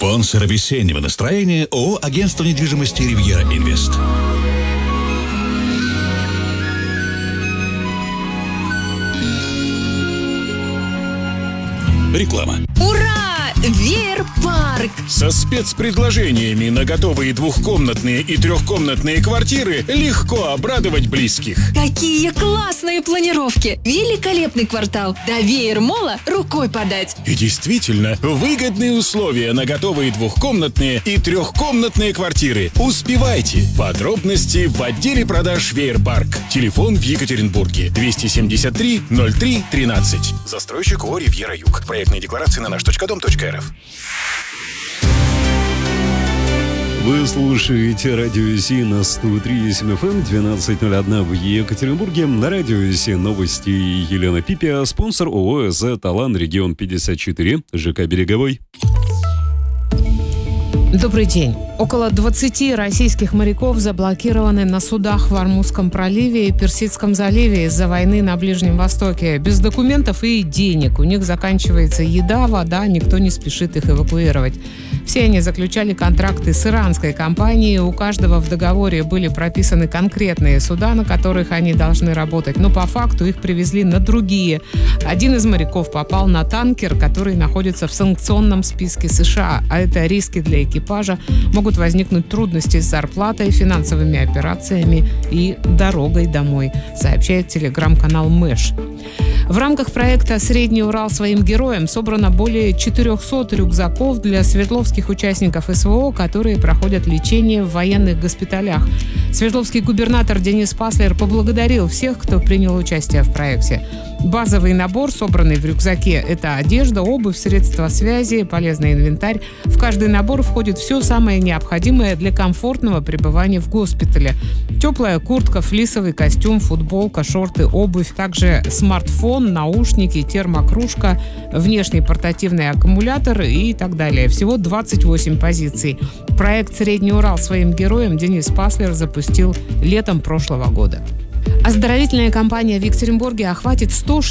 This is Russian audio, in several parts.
Спонсор весеннего настроения ООО «Агентство недвижимости Ривьера Инвест». Реклама. Ура! Веер-парк! Со спецпредложениями на готовые двухкомнатные и трехкомнатные квартиры легко обрадовать близких. Какие классные планировки! Великолепный квартал! До Веер-мола рукой подать! И действительно, выгодные условия на готовые двухкомнатные и трехкомнатные квартиры. Успевайте! Подробности в отделе продаж Веер-парк. Телефон в Екатеринбурге 273 03 13. Застройщик ООО «Ривьера Юг». Проектные декларации на наш.дом.рф. Вы слушаете радио СИ на 103,7 FM, 12:01 в Екатеринбурге. На радио СИ новости Елена Пипия, спонсор ООО «ЗЭ Талан», регион 54, ЖК «Береговой». Добрый день. Около 20 российских моряков заблокированы на судах в Ормузском проливе и Персидском заливе из-за войны на Ближнем Востоке. Без документов и денег. У них заканчивается еда, вода, никто не спешит их эвакуировать. Все они заключали контракты с иранской компанией. У каждого в договоре были прописаны конкретные суда, на которых они должны работать. Но по факту их привезли на другие. Один из моряков попал на танкер, который находится в санкционном списке США. А это риски для экипажа. Могут возникнуть трудности с зарплатой, финансовыми операциями и дорогой домой, сообщает телеграм-канал Мэш. В рамках проекта «Средний Урал своим героям» собрано более 400 рюкзаков для свердловских участников СВО, которые проходят лечение в военных госпиталях. Свердловский губернатор Денис Паслер поблагодарил всех, кто принял участие в проекте. Базовый набор, собранный в рюкзаке, это одежда, обувь, средства связи, полезный инвентарь. В каждый набор входит все самое необходимое для комфортного пребывания в госпитале. Теплая куртка, флисовый костюм, футболка, шорты, обувь, также смартфон, наушники, термокружка, внешний портативный аккумулятор и так далее. Всего 28 позиций. Проект «Средний Урал своим героям» Денис Паслер запустил летом прошлого года. Оздоровительная кампания в Екатеринбурге охватит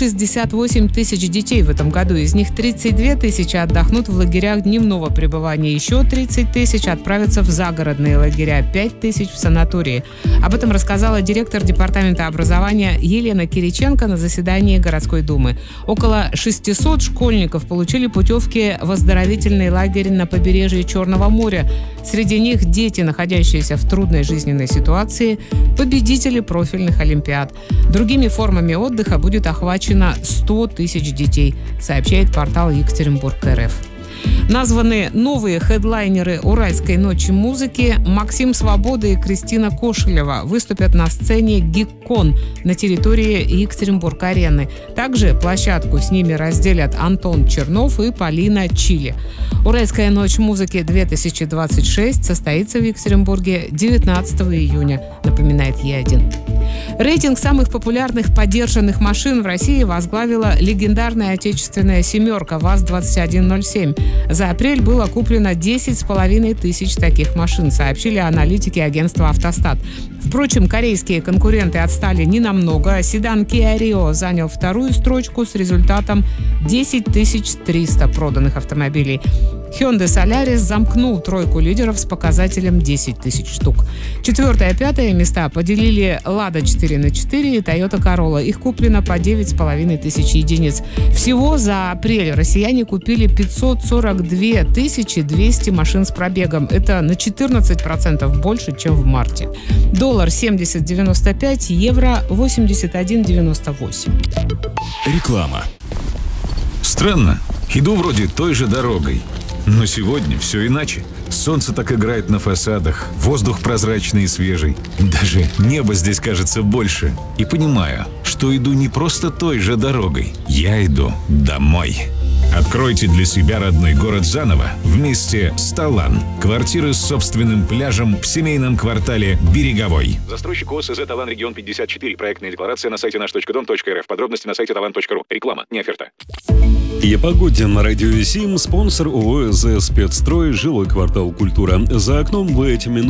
168 тысяч детей в этом году. Из них 32 тысячи отдохнут в лагерях дневного пребывания. Еще 30 тысяч отправятся в загородные лагеря, 5 тысяч в санатории. Об этом рассказала директор департамента образования Елена Кириченко на заседании городской думы. Около 600 школьников получили путевки в оздоровительный лагерь на побережье Черного моря. Среди них дети, находящиеся в трудной жизненной ситуации, победители профильных олимпиад. Другими формами отдыха будет охвачено 100 тысяч детей, сообщает портал Екатеринбург.РФ. Названы новые хедлайнеры Уральской ночи музыки. Максим Свобода и Кристина Кошелева выступят на сцене ГИККОН на территории Екатеринбург-арены. Также площадку с ними разделят Антон Чернов и Полина Чили. Уральская ночь музыки 2026 состоится в Екатеринбурге 19 июня, напоминает Е1. Рейтинг самых популярных подержанных машин в России возглавила легендарная отечественная «семерка» ВАЗ-2107. За апрель было куплено 10,5 тысяч таких машин, сообщили аналитики агентства «Автостат». Впрочем, корейские конкуренты отстали ненамного. Седан Kia Rio занял вторую строчку с результатом 10 300 проданных автомобилей. Hyundai Solaris замкнул тройку лидеров с показателем 10 тысяч штук. 4 и 5 места поделили Lada 4×4 и Toyota Corolla. Их куплено по 9,5 тысяч единиц. Всего за апрель россияне купили 542 200 машин с пробегом. Это на 14% больше, чем в марте. Доллар 70,95, евро 81,98. Реклама. Странно. Иду вроде той же дорогой. Но сегодня все иначе. Солнце так играет на фасадах, воздух прозрачный и свежий. Даже небо здесь кажется больше. И понимаю, что иду не просто той же дорогой. Я иду домой. Откройте для себя родной город заново вместе с Талан. Квартиры с собственным пляжем в семейном квартале Береговой. Застройщик ООО «ЗЭ Талан», регион 54. Проектная декларация на сайте наш.дом.рф. Подробности на сайте talan.ru. Реклама, не оферта. И о погоде на радио СИМ, спонсор ООО «ЗЭ Спецстрой», жилой квартал «Культура». За окном в эти минуты